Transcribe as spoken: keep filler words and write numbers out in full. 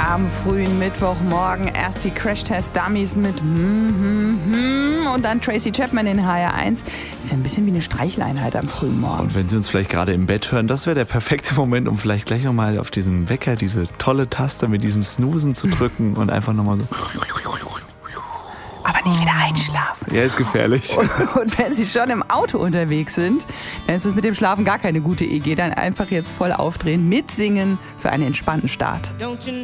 Am frühen Mittwochmorgen erst die Crash-Test-Dummies mit hm, hm, hm und dann Tracy Chapman in H R eins. Ist ja ein bisschen wie eine Streicheleinheit am frühen Morgen. Und wenn Sie uns vielleicht gerade im Bett hören, das wäre der perfekte Moment, um vielleicht gleich nochmal auf diesem Wecker diese tolle Taste mit diesem Snoosen zu drücken und einfach nochmal so... Aber nicht wieder einschlafen. Ja, ist gefährlich. Und, und wenn Sie schon im Auto unterwegs sind, dann ist es mit dem Schlafen gar keine gute Idee. Dann einfach jetzt voll aufdrehen, mitsingen für einen entspannten Start.